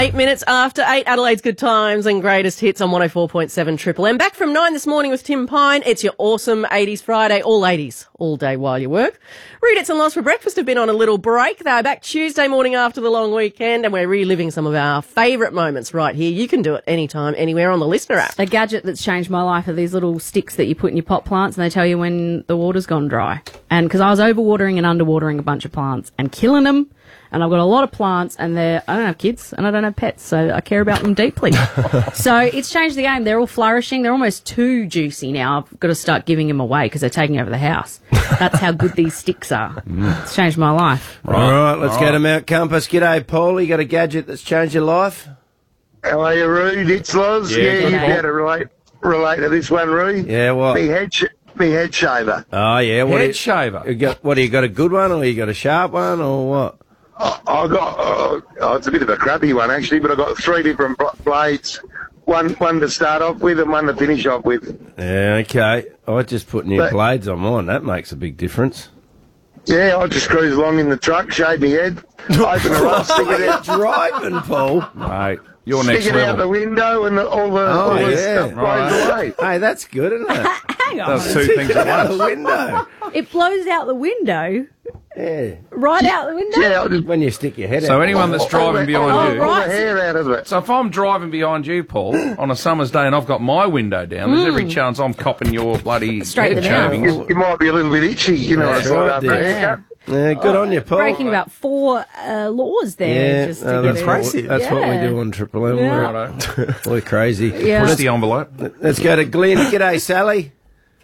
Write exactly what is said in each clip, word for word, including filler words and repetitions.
Eight minutes after eight, Adelaide's Good Times and Greatest Hits on one oh four point seven Triple M. Back from nine this morning with Tim Pine. It's your awesome eighties Friday, all eighties, all day while you work. Read and Lost for Breakfast have been on a little break. They're back Tuesday morning after the long weekend, and we're reliving some of our favourite moments right here. You can do it anytime, anywhere on the Listener app. A gadget that's changed my life are these little sticks that you put in your pot plants, and they tell you when the water's gone dry. And because I was overwatering and underwatering a bunch of plants and killing them, and I've got a lot of plants, and they're, I don't have kids, and I don't have pets, so I care about them deeply. So it's changed the game. They're all flourishing. They're almost too juicy now. I've got to start giving them away because they're taking over the house. That's how good these sticks are. Mm. It's changed my life. Right. All right, let's all go right. to Mount Compass. G'day, Paul. You got a gadget that's changed your life? How are you, Roo? It's Loz. Yeah, yeah you'd be able to relate, relate to this one, Roo. Yeah, what? Me head, sh- me head shaver. Oh, yeah. What head you, shaver? You got, what, do you got a good one, or you got a sharp one, or what? I, I got, uh, oh, it's a bit of a crappy one, actually, but I got three different blades. One one to start off with and one to finish off with. Yeah, okay. I just put new but, blades on mine. That makes a big difference. Yeah, I just cruise along in the truck, shave my head, open it up, stick it out. Driving, Paul. Mate, you're next stick it level. out the window and the, all the, oh, all the yeah. stuff blows right. away. Hey, that's good, isn't it? Hang on. That's two things at out once. the window. It blows out the window? Yeah. Right out the window? Yeah, just, when you stick your head so out. So anyone that's driving behind oh, you... right. All the hair out of it. So if I'm driving behind you, Paul, on a summer's day and I've got my window down, mm. there's every chance I'm copping your bloody Straight head shavings. You, you might be a little bit itchy, you know. That's right, right, yeah. Yeah, good oh, on you, Paul. Breaking about four uh, laws there. Yeah, just to no, get that's it. crazy. That's yeah. what we do on Triple M. Yeah. We're, we're crazy. Yeah. Push the envelope. Let's go to Glenn. G'day, Sally.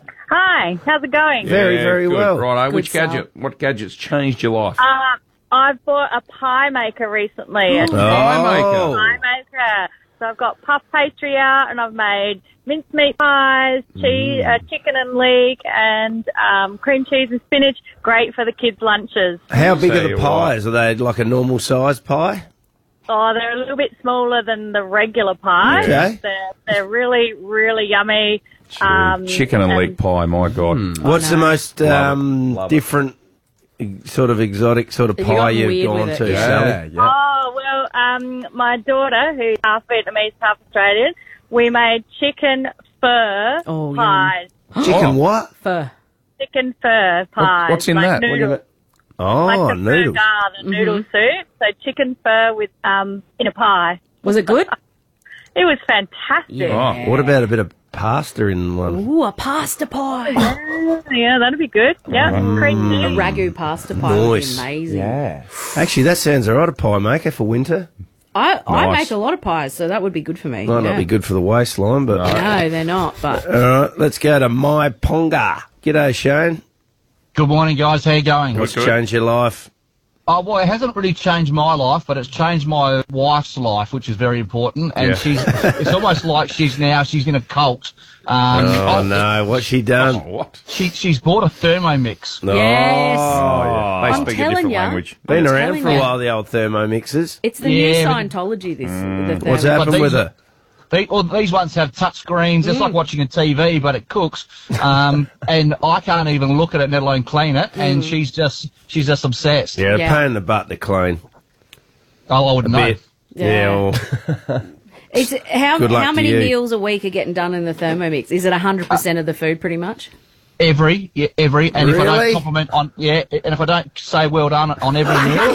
Hi, how's it going? Very, yeah, very good. well. Righto. Good Which Sal. gadget? What gadget's changed your life? Uh, I've bought a pie maker recently. Oh. Pie maker. Pie maker. So I've got puff pastry out, and I've made mincemeat pies, cheese, Mm. uh, chicken and leek, and um, cream cheese and spinach. Great for the kids' lunches. How big Tell are you the pies? Are they like a normal size pie? Oh, they're a little bit smaller than the regular pie. Okay. They're, they're really, really yummy. Um, Chicken and, and leek pie, my God. Mm. What's the most um, Love it. different sort of exotic sort of Have pie you you've gotten gone weird to, with it? Sally? Yeah, yeah. Oh, well, um, my daughter, who's half Vietnamese, half Australian, we made chicken fur Oh, pies. Chicken Oh. what? Fur. Chicken fur pies. what's in like that? What do you Noodles, mean? Oh, like the noodles. fur gar, the noodle soup. So chicken fur with um in a pie. Was it good? It was fantastic. Yeah. Oh, what about a bit of pasta in one? Ooh, a pasta pie. Yeah, that'd be good. Yeah, cream A cheese. ragu pasta pie would be Nice. amazing. Yeah. Actually, that sounds all right, a pie maker for winter. I, I Nice. make a lot of pies, so that would be good for me. Might yeah. not be good for the waistline, but... No, they're not, but... All right, let's go to My Ponga. G'day, Shane. Good morning, guys. How you going? What's good. changed your life? Oh, well, it hasn't really changed my life, but it's changed my wife's life, which is very important. And Yeah. she's, it's almost like she's now, she's in a cult. Um, Oh, no, what's she Oh, done? what? She, she's bought a Thermomix. No. Yes. Oh, yeah. They I'm speak a telling different ya. language. Been I'm around telling for a ya. while, the old Thermomixes. It's the Yeah, new but- Scientology, this. The What's thermo- happened these with are- her? They, well, these ones have touch screens. It's like watching a T V, but it cooks. Um, and I can't even look at it, let alone clean it. And she's just, she's just obsessed. Yeah, a Yeah. pain in the butt to clean. Oh, I wouldn't A know. bit. Yeah. Yeah, well, Is it, how Good luck how to many you. meals a week are getting done in the Thermomix? Is it one hundred percent of the food, pretty much? Every, yeah, every, and if I Really? don't compliment on, yeah, and if I don't say well done on every meal,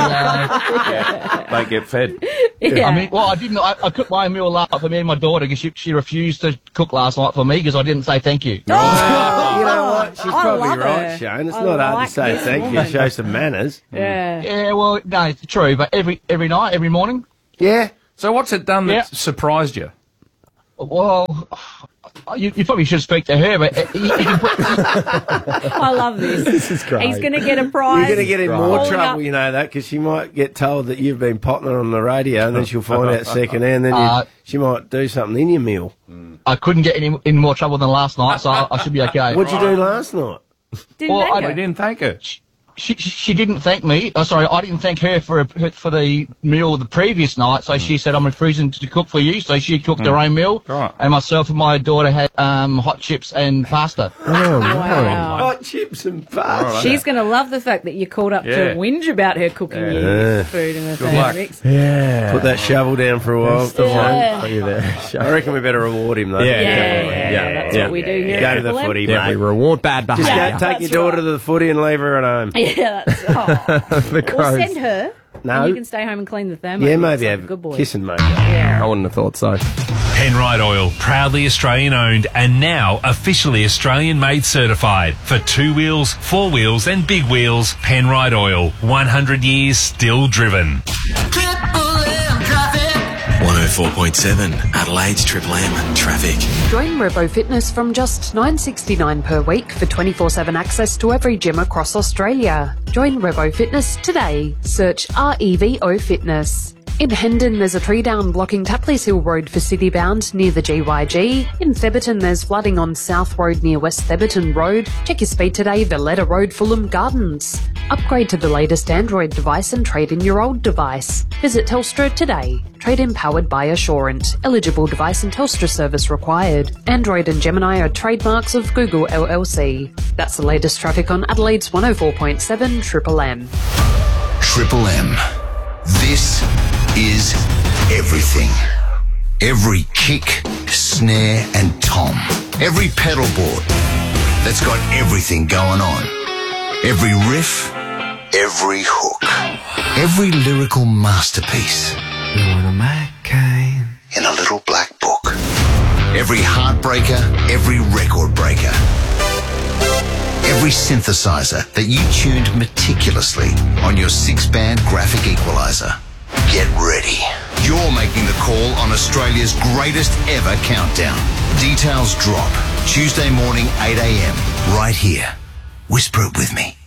I, uh, They get fed. Yeah. I mean, well, I didn't. I, I cooked my meal last night for me and my daughter because she, she refused to cook last night for me because I didn't say thank you. Oh, you know what? She's I probably love right, her. Shane. It's I not hard like to say this thank woman. you. Show some manners. Yeah. Yeah, well, no, it's true, but every every night, every morning. Yeah. So what's it done that Yeah. surprised you? Well, you, you probably should speak to her, but you, you can put. I love this. This is great. He's going to get a prize. You're going to get in more Calling trouble, up- you know that, because she might get told that you've been potting her on the radio, and then she'll find out second hand, then you, Uh, she might do something in your meal. I couldn't get any in more trouble than last night, so I, I should be okay. What'd you do last night? Didn't Well, thank I her. We didn't thank her. She, she she didn't thank me. Oh, sorry, I didn't thank her for for the meal the previous night. So she said, "I'm refusing to cook for you." So she cooked her own meal, Right. and myself and my daughter had um, hot chips and pasta. Oh, Wow. Hot chips and pasta. She's going to love the fact that you called up Yeah. to whinge about her cooking Yeah. you food in her Good luck. mix. Yeah. Put that shovel down for a while. That's the Yeah. one. Look at that. I reckon we better reward him, though. Yeah, Yeah, definitely. yeah, Yeah, that's yeah. what we do here. Go at to the Triple M. footy, Yeah, we mate. reward bad Just behaviour. go Yeah, take your that's daughter right. to the footy and leave her at home. Yeah, that's oh. the Or crows. send her. No. And you can stay home and clean the thermos. Yeah, It's maybe like have a good boy. kiss and make. Yeah. I wouldn't have thought so. Penrite Oil, proudly Australian owned and now officially Australian made certified. For two wheels, four wheels and big wheels, Penrite Oil, one hundred years still driven. one oh four point seven Adelaide's Triple M Traffic. Join Revo Fitness from just nine dollars sixty-nine per week for twenty-four seven access to every gym across Australia. Join Revo Fitness today. Search R E V O Fitness. In Hendon, there's a tree down blocking Tapley's Hill Road for Citybound near the G Y G. In Theberton, there's flooding on South Road near West Theberton Road. Check your speed today, Valletta Road, Fulham Gardens. Upgrade to the latest Android device and trade in your old device. Visit Telstra today. Trade-in powered by Assurant. Eligible device and Telstra service required. Android and Gemini are trademarks of Google L L C. That's the latest traffic on Adelaide's one oh four point seven Triple M. Triple M. This is everything. Every kick, snare and tom. Every pedal board that's got everything going on. Every riff, every hook. Every lyrical masterpiece. In a little black book. Every heartbreaker, every record breaker. Every synthesizer that you tuned meticulously on your six-band graphic equalizer. Get ready. You're making the call on Australia's greatest ever countdown. Details drop Tuesday morning, eight a.m. right here. Whisper it with me.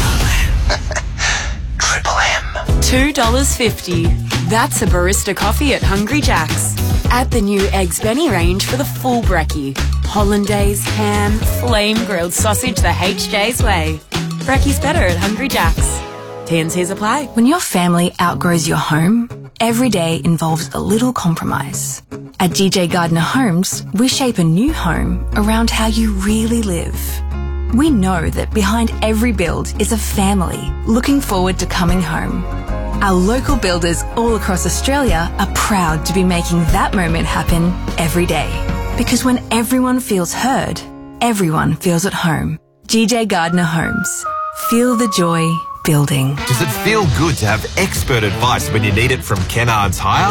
Triple M. two dollars fifty. That's a barista coffee at Hungry Jack's. Add the new Eggs Benny range for the full brekkie. Hollandaise, ham, flame grilled sausage the H J's way. Brekkie's better at Hungry Jack's. T and C's apply. When your family outgrows your home, every day involves a little compromise. At G J Gardner Homes, we shape a new home around how you really live. We know that behind every build is a family looking forward to coming home. Our local builders all across Australia are proud to be making that moment happen every day. Because when everyone feels heard, everyone feels at home. G J Gardner Homes. Feel the joy building. Does it feel good to have expert advice when you need it from Kennards Hire?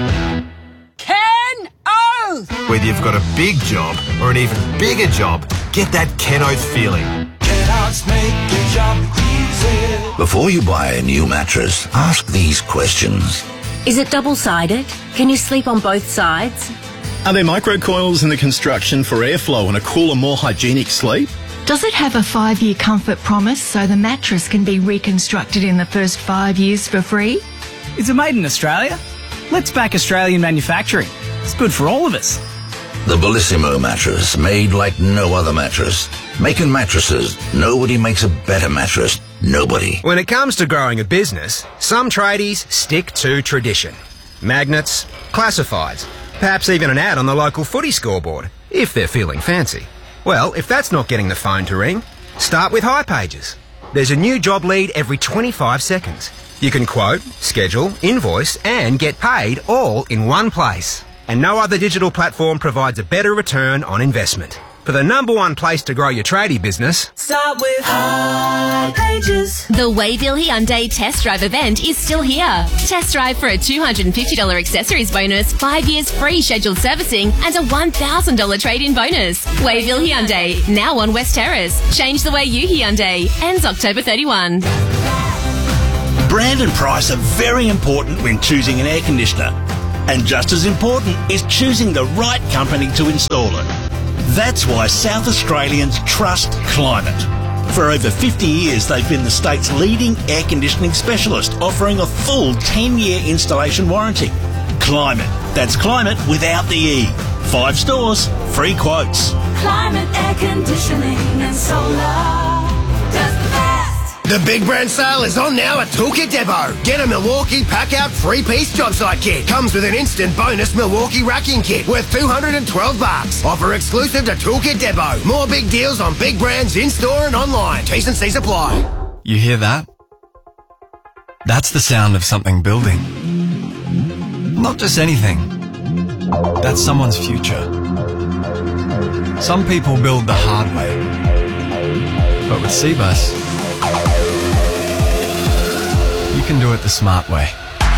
Ken Oath! Whether you've got a big job or an even bigger job, get that Ken Oath feeling. Kennards make your job easy. Before you buy a new mattress, ask these questions. Is it double-sided? Can you sleep on both sides? Are there microcoils in the construction for airflow and a cooler, more hygienic sleep? Does it have a five-year comfort promise so the mattress can be reconstructed in the first five years for free? Is it made in Australia? Let's back Australian manufacturing. It's good for all of us. The Bellissimo mattress, made like no other mattress. Making mattresses, nobody makes a better mattress. Nobody. When it comes to growing a business, some tradies stick to tradition. Magnets, classifieds, perhaps even an ad on the local footy scoreboard, if they're feeling fancy. Well, if that's not getting the phone to ring, start with hipages. There's a new job lead every twenty-five seconds. You can quote, schedule, invoice and get paid all in one place. And no other digital platform provides a better return on investment. For the number one place to grow your tradie business, Start with hipages. The Wayville Hyundai Test Drive event is still here. Test drive for a two hundred fifty dollars accessories bonus, five years free scheduled servicing, and a one thousand dollars trade-in bonus. Wayville Hyundai, now on West Terrace. Change the way you Hyundai. Ends October thirty-first. Brand and price are very important when choosing an air conditioner. And just as important is choosing the right company to install it. That's why South Australians trust Climate. For over fifty years, they've been the state's leading air conditioning specialist, offering a full ten-year installation warranty. Climate. That's Climate without the E. Five stores, free quotes. Climate air conditioning and solar does the best. The big brand sale is on now at Toolkit Depot. Get a Milwaukee pack-out three-piece job site kit. Comes with an instant bonus Milwaukee racking kit worth two hundred twelve bucks. Offer exclusive to Toolkit Depot. More big deals on big brands in-store and online. T's and C's apply. You hear that? That's the sound of something building. Not just anything. That's someone's future. Some people build the hard way. But with Cbus, you can do it the smart way.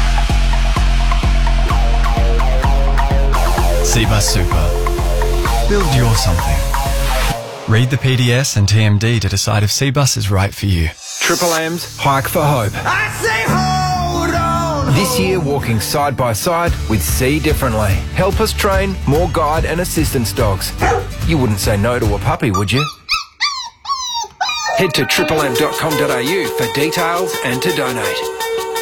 Cbus Super. Build your something. Read the P D S and T M D to decide if Cbus is right for you. Triple M's Hike for Hope. I say hold on. This year, walking side by side with See Differently. Help us train more guide and assistance dogs. You wouldn't say no to a puppy, would you? Head to triple m dot com dot a u for details and to donate.